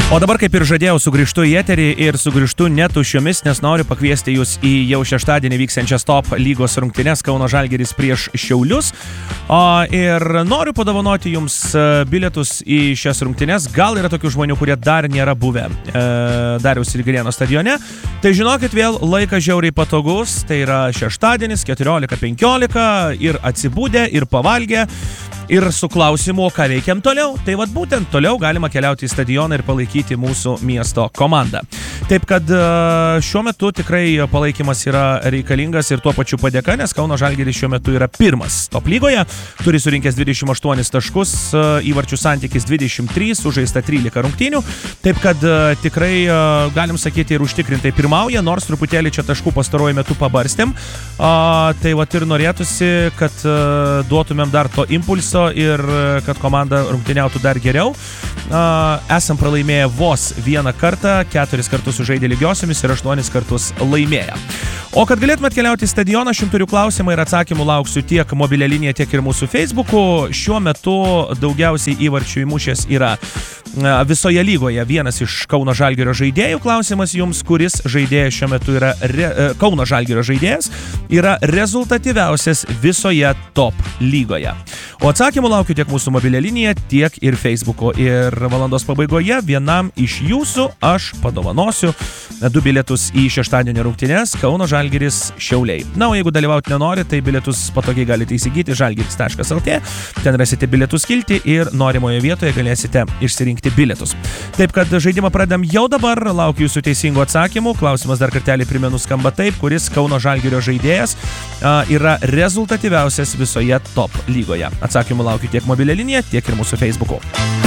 O dabar, kaip ir žadėjau, sugrįžtu į eterį ir sugrįžtu netuščiomis, nes noriu pakviesti jūs į jau šeštadienį vyksiančias top lygos rungtynes Kauno Žalgiris prieš Šiaulius. Ir noriu padovanoti jums bilietus į šias rungtynes. Gal yra tokių žmonių, kurie dar nėra buvę Dariaus ir Girėno stadione. Tai žinokit, vėl laikas žiauriai patogus. Tai yra šeštadienis 14:15 ir atsibūdę, ir pavalgę. Ir su klausimu, ką veikiam toliau. Tai vat būtent toliau galima keliauti į stadioną ir palaikyti mūsų miesto komandą. Taip kad šiuo metu tikrai palaikymas yra reikalingas ir tuo pačiu padėka, nes Kauno Žalgiris šiuo metu yra pirmas top lygoje, turi surinkęs 28 taškus, įvarčių santykis 23, sužaista 13 rungtynių. Taip kad tikrai galim sakyti ir užtikrintai pirmauja, nors truputėlį čia taškų pastaruoju metu pabarstėm. Tai vat ir norėtųsi, kad duotumėm dar to impulso ir kad komanda rungtyniautų dar geriau. Esam pralaimėję vos vieną kartą, 4 kartus sužaidė lygiosiomis ir 8 kartus laimėję. O kad galėtume atkeliauti į stadioną, aš jums turiu klausimą ir atsakymų lauksiu tiek mobilią liniją, tiek ir mūsų Facebook'u. Šiuo metu daugiausiai įvarčių įmušęs yra visoje lygoje vienas iš Kauno Žalgirio žaidėjų. Klausimas jums, kuris žaidėjas šiuo metu yra Kauno Žalgirio žaidėjas yra rezultatyviausias visoje top lygoje. O atsakymų laukiu tiek mūsų mobilią liniją, tiek ir Facebook'o. Ir valandos pabaigoje vienam iš jūsų aš padovanosiu 2 bilietus į šeštadienio rungtynes Kauno Žalgiris Šiauliai. Na, o jeigu dalyvauti nenori, tai bilietus patogiai galite įsigyti žalgiris.lt. Ten rasite bilietų skiltį ir norimoje vietoje galėsite išsirinkti bilietus. Taip kad žaidimą pradedam jau dabar, laukiu jūsų teisingų atsakymų. Klausimas dar kartelį primenu skamba taip, kuris Kauno Žalgirio žaidėjas yra rezultatyviausias visoje top lygoje. Atsakymų laukiu tiek mobilią liniją, tiek ir mūsų Facebook'u.